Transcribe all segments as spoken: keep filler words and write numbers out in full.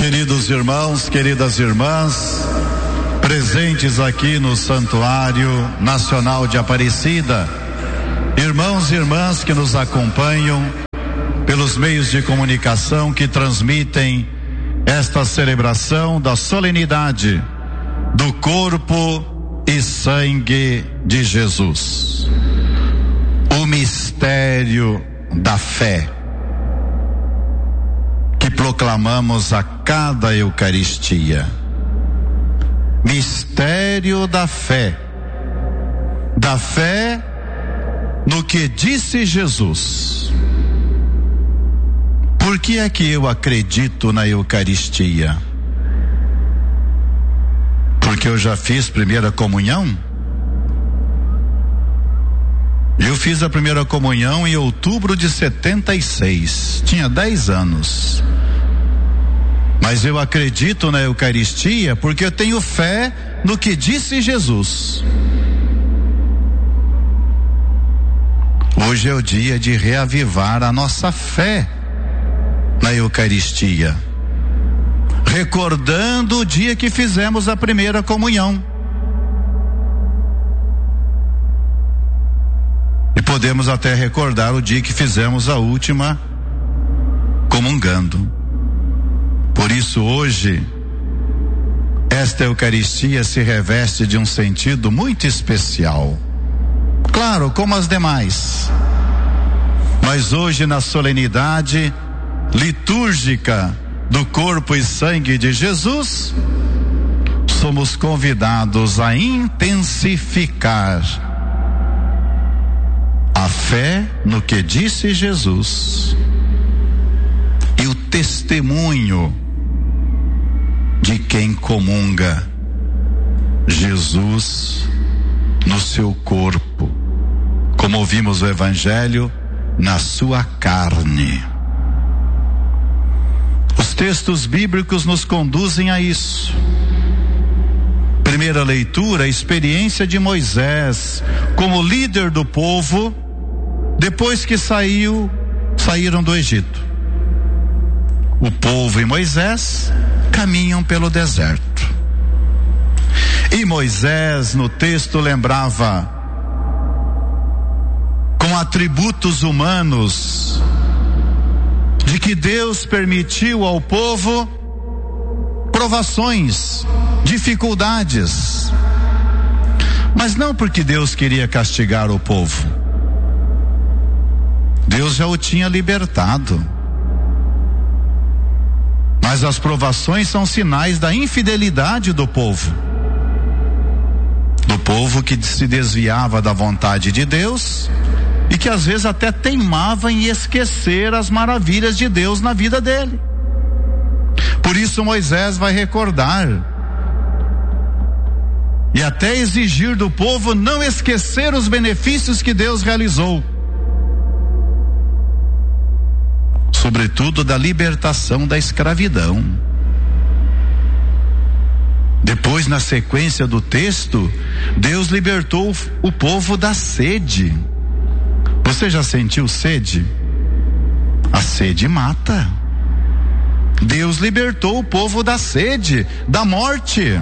Queridos irmãos, queridas irmãs, presentes aqui no Santuário Nacional de Aparecida, irmãos e irmãs que nos acompanham pelos meios de comunicação que transmitem esta celebração da solenidade do corpo e sangue de Jesus. O mistério da fé que proclamamos a cada Eucaristia. Mistério da fé. Da fé no que disse Jesus. Por que é que eu acredito na Eucaristia? Porque eu já fiz primeira comunhão? Eu fiz a primeira comunhão em outubro de setenta e seis. Tinha dez anos. Mas eu acredito na Eucaristia porque eu tenho fé no que disse Jesus. Hoje é o dia de reavivar a nossa fé na Eucaristia, recordando o dia que fizemos a primeira comunhão. E podemos até recordar o dia que fizemos a última comungando. Por isso hoje, esta Eucaristia se reveste de um sentido muito especial. Claro, como as demais. Mas hoje, na solenidade litúrgica do corpo e sangue de Jesus, somos convidados a intensificar a fé no que disse Jesus e o testemunho de quem comunga Jesus no seu corpo, como ouvimos o Evangelho, na sua carne. Os textos bíblicos nos conduzem a isso. Primeira leitura, a experiência de Moisés como líder do povo depois que saiu, saíram do Egito. O povo e Moisés caminham pelo deserto. E Moisés, no texto, lembrava com atributos humanos de que Deus permitiu ao povo provações, dificuldades, mas não porque Deus queria castigar o povo. Deus já o tinha libertado. Mas as provações são sinais da infidelidade do povo. Do povo que se desviava da vontade de Deus e que às vezes até teimava em esquecer as maravilhas de Deus na vida dele. Por isso Moisés vai recordar e até exigir do povo não esquecer os benefícios que Deus realizou. Sobretudo da libertação da escravidão. Depois, na sequência do texto, Deus libertou o povo da sede. Você já sentiu sede? A sede mata. Deus libertou o povo da sede, da morte.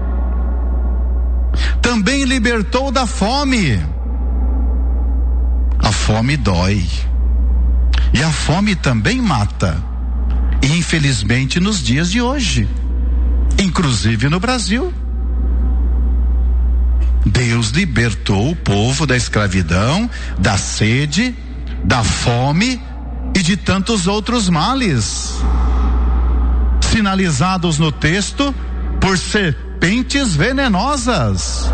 Também libertou da fome. A fome dói. E a fome também mata. E infelizmente nos dias de hoje, inclusive no Brasil. Deus libertou o povo da escravidão, da sede, da fome e de tantos outros males, sinalizados no texto por serpentes venenosas.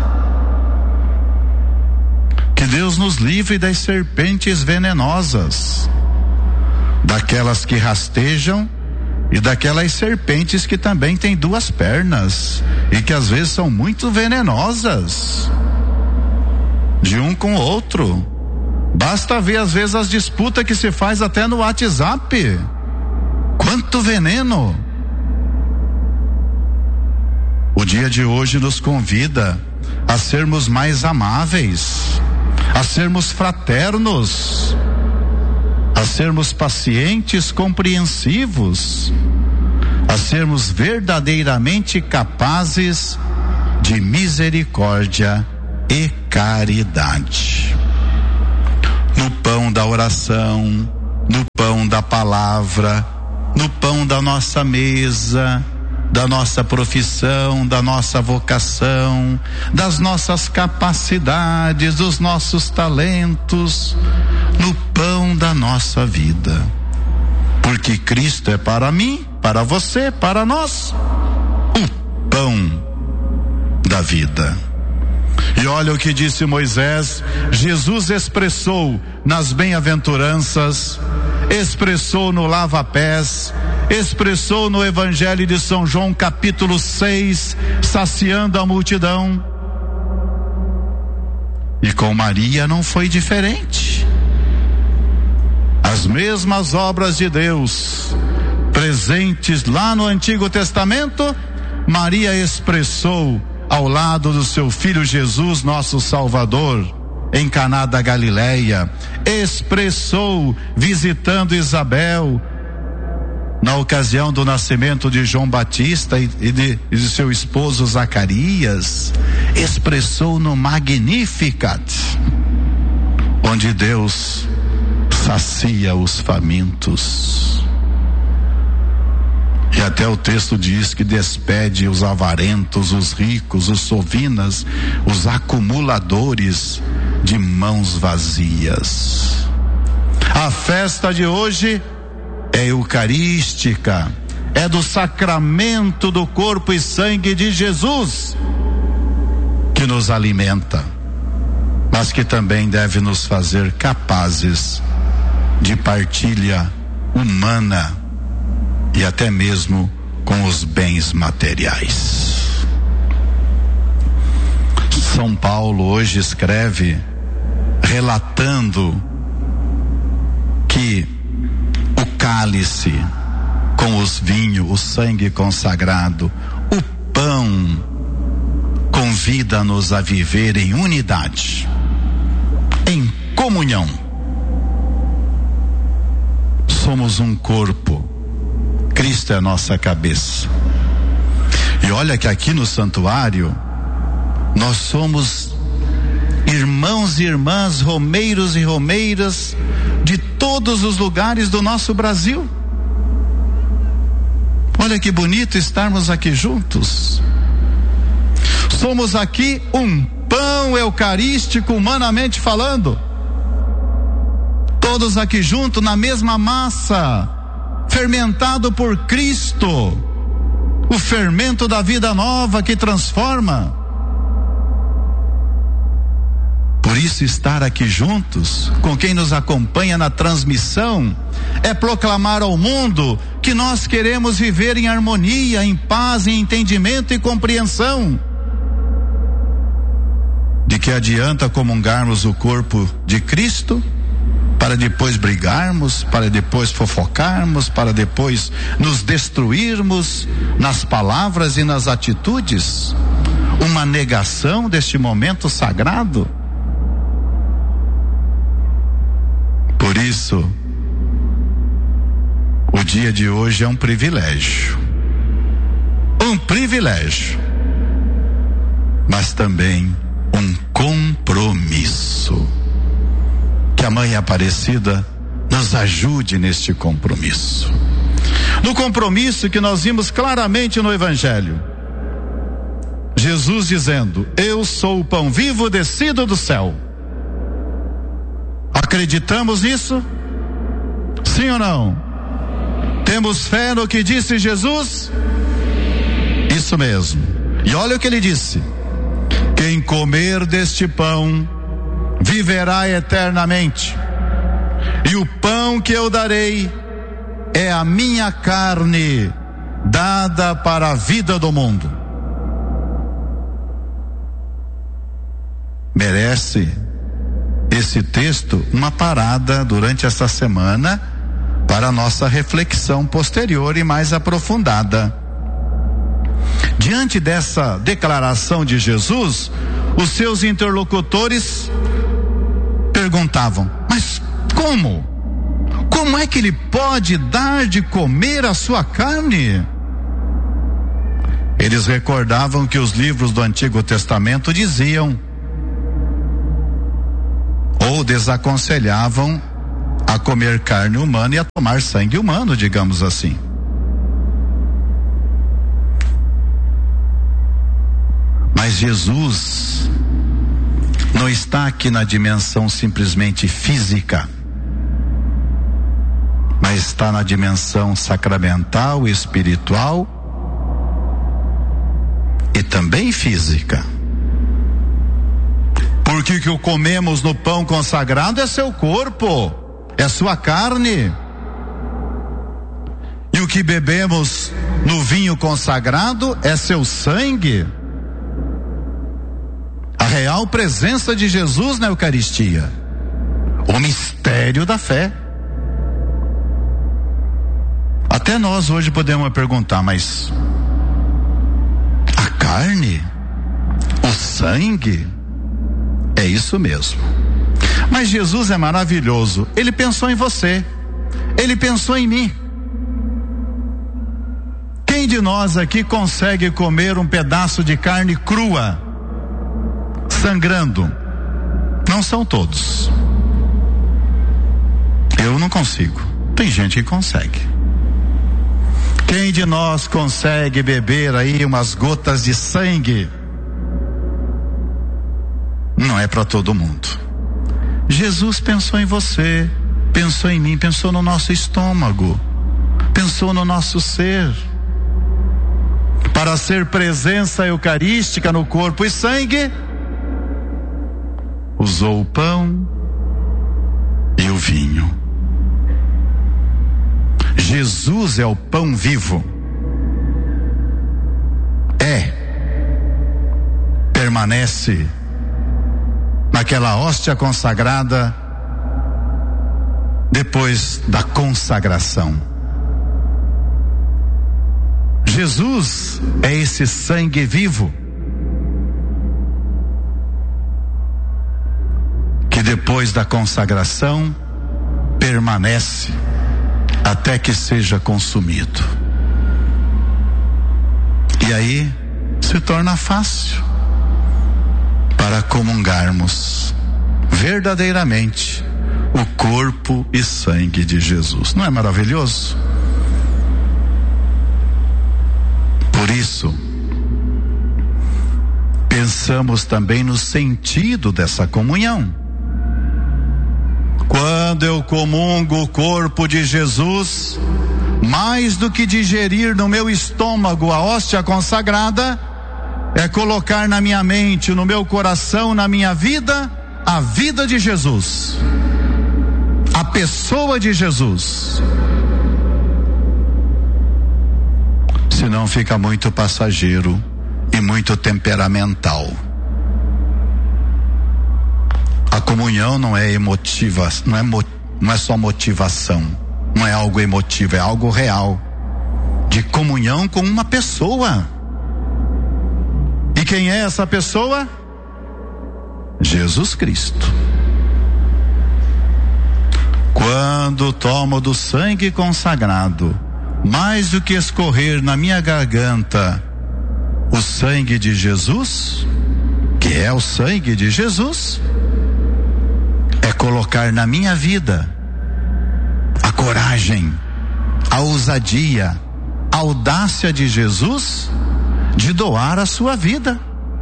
Que Deus nos livre das serpentes venenosas, daquelas que rastejam e daquelas serpentes que também têm duas pernas e que às vezes são muito venenosas de um com o outro. Basta ver às vezes as disputas que se faz até no WhatsApp. Quanto veneno! O dia de hoje nos convida a sermos mais amáveis, a sermos fraternos, a sermos pacientes, compreensivos, a sermos verdadeiramente capazes de misericórdia e caridade. No pão da oração, no pão da palavra, no pão da nossa mesa, da nossa profissão, da nossa vocação, das nossas capacidades, dos nossos talentos, no pão da nossa vida. Porque Cristo é para mim, para você, para nós, o pão da vida. E olha o que disse Moisés. Jesus expressou nas bem-aventuranças, expressou no lava-pés, expressou no Evangelho de São João, capítulo seis, saciando a multidão. E com Maria não foi diferente. As mesmas obras de Deus presentes lá no Antigo Testamento, Maria expressou ao lado do seu filho Jesus, nosso Salvador, em Caná da Galileia, expressou visitando Isabel na ocasião do nascimento de João Batista e de, e de seu esposo Zacarias, expressou no Magnificat, onde Deus sacia os famintos. E até o texto diz que despede os avarentos, os ricos, os sovinas, os acumuladores de mãos vazias. A festa de hoje é eucarística, é do sacramento do corpo e sangue de Jesus, que nos alimenta, mas que também deve nos fazer capazes de partilha humana e até mesmo com os bens materiais. São Paulo hoje escreve relatando que o cálice com os vinhos, o sangue consagrado, o pão convida-nos a viver em unidade, em comunhão. Somos um corpo, Cristo é a nossa cabeça. E olha que aqui no santuário nós somos irmãos e irmãs, romeiros e romeiras de todos os lugares do nosso Brasil. Olha que bonito estarmos aqui juntos. Somos aqui um pão eucarístico, humanamente falando. Todos aqui juntos na mesma massa, fermentado por Cristo, o fermento da vida nova que transforma. Por isso, estar aqui juntos com quem nos acompanha na transmissão é proclamar ao mundo que nós queremos viver em harmonia, em paz, em entendimento e compreensão. De que adianta comungarmos o corpo de Cristo para depois brigarmos, para depois fofocarmos, para depois nos destruirmos nas palavras e nas atitudes? Uma negação deste momento sagrado. Por isso, o dia de hoje é um privilégio. Um privilégio. Mas também um compromisso. Que a Mãe Aparecida nos ajude neste compromisso. No compromisso que nós vimos claramente no Evangelho. Jesus dizendo: eu sou o pão vivo descido do céu. Acreditamos nisso? Sim ou não? Temos fé no que disse Jesus? Isso mesmo. E olha o que ele disse: quem comer deste pão viverá eternamente, e o pão que eu darei é a minha carne, dada para a vida do mundo. Merece esse texto uma parada durante essa semana para a nossa reflexão posterior e mais aprofundada. Diante dessa declaração de Jesus, os seus interlocutores perguntavam: mas como? Como é que ele pode dar de comer a sua carne? Eles recordavam que os livros do Antigo Testamento diziam ou desaconselhavam a comer carne humana e a tomar sangue humano, digamos assim. Mas Jesus não está aqui na dimensão simplesmente física, mas está na dimensão sacramental, espiritual e também física. Porque o que comemos no pão consagrado é seu corpo, é sua carne. E o que bebemos no vinho consagrado é seu sangue. A real presença de Jesus na Eucaristia, o mistério da fé. Até nós hoje podemos perguntar, mas a carne, o sangue, é isso mesmo. Mas Jesus é maravilhoso, ele pensou em você, ele pensou em mim. Quem de nós aqui consegue comer um pedaço de carne crua, sangrando? Não são todos. Eu não consigo, tem gente que consegue. Quem de nós consegue beber aí umas gotas de sangue? Não é para todo mundo. Jesus pensou em você, pensou em mim, pensou no nosso estômago, pensou no nosso ser. Para ser presença eucarística no corpo e sangue, usou o pão e o vinho. Jesus é o pão vivo. É, permanece naquela hóstia consagrada depois da consagração. Jesus é esse sangue vivo que depois da consagração permanece até que seja consumido. E aí se torna fácil para comungarmos verdadeiramente o corpo e sangue de Jesus. Não é maravilhoso? Por isso, pensamos também no sentido dessa comunhão. Quando eu comungo o corpo de Jesus, mais do que digerir no meu estômago a hóstia consagrada, é colocar na minha mente, no meu coração, na minha vida, a vida de Jesus, a pessoa de Jesus. Senão fica muito passageiro e muito temperamental. A comunhão não é emotiva, não é, não é só motivação, não é algo emotivo, é algo real, de comunhão com uma pessoa. E quem é essa pessoa? Jesus Cristo. Quando tomo do sangue consagrado, mais do que escorrer na minha garganta o sangue de Jesus, que é o sangue de Jesus, é colocar na minha vida a coragem, a ousadia, a audácia de Jesus de doar a sua vida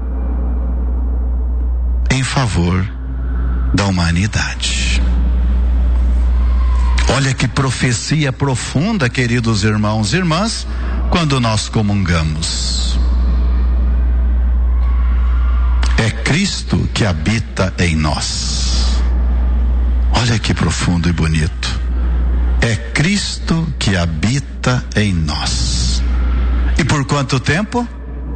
em favor da humanidade. Olha que profecia profunda, queridos irmãos e irmãs, quando nós comungamos. É Cristo que habita em nós. Olha que profundo e bonito. É Cristo que habita em nós. E por quanto tempo?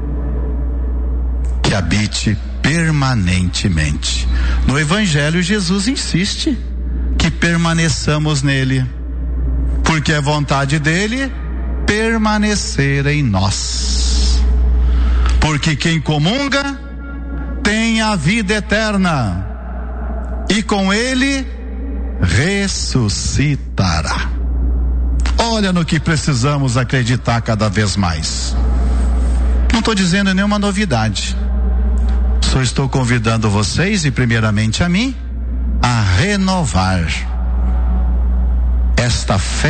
Que habite permanentemente. No Evangelho, Jesus insiste que permaneçamos nele, porque é vontade dele permanecer em nós. Porque quem comunga tem a vida eterna e com ele ressuscitará. Olha no que precisamos acreditar cada vez mais. Não estou dizendo nenhuma novidade. Só estou convidando vocês, e primeiramente a mim, a renovar esta fé